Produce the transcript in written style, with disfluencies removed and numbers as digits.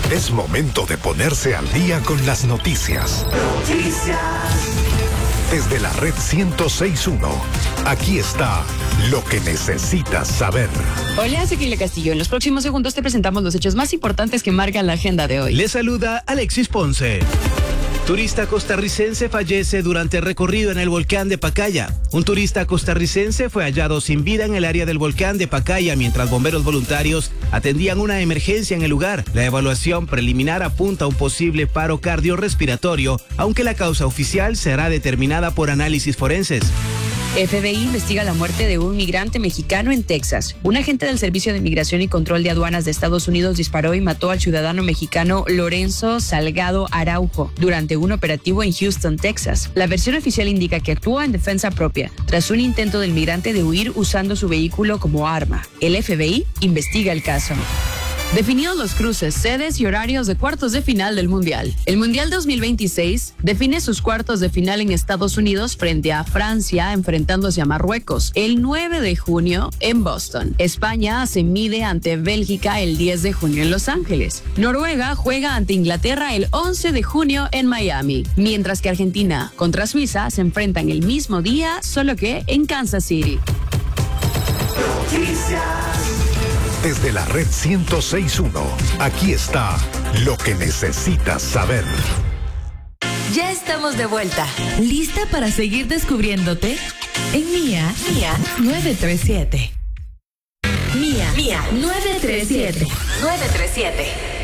Es momento de ponerse al día con las noticias. Desde la red 106.1, aquí está lo que necesitas saber. Hola, soy Kile Castillo. En los próximos segundos te presentamos los hechos más importantes que marcan la agenda de hoy. Le saluda Alexis Ponce. Turista costarricense fallece durante recorrido en el volcán de Pacaya. Un turista costarricense fue hallado sin vida en el área del volcán de Pacaya mientras bomberos voluntarios atendían una emergencia en el lugar. La evaluación preliminar apunta a un posible paro cardiorrespiratorio, aunque la causa oficial será determinada por análisis forenses. FBI investiga la muerte de un migrante mexicano en Texas. Un agente del Servicio de Migración y Control de Aduanas de Estados Unidos disparó y mató al ciudadano mexicano Lorenzo Salgado Araujo durante un operativo en Houston, Texas. La versión oficial indica que actúa en defensa propia, tras un intento del migrante de huir usando su vehículo como arma. El FBI investiga el caso. Definidos los cruces, sedes y horarios de cuartos de final del Mundial. El Mundial 2026 define sus cuartos de final en Estados Unidos frente a Francia, enfrentándose a Marruecos el 9 de junio en Boston. España se mide ante Bélgica el 10 de junio en Los Ángeles. Noruega juega ante Inglaterra el 11 de junio en Miami. Mientras que Argentina contra Suiza se enfrentan el mismo día, solo que en Kansas City. Desde la red 106.1, aquí está lo que necesitas saber. Ya estamos de vuelta. ¿Lista para seguir descubriéndote? En Mía 937. Mía 937.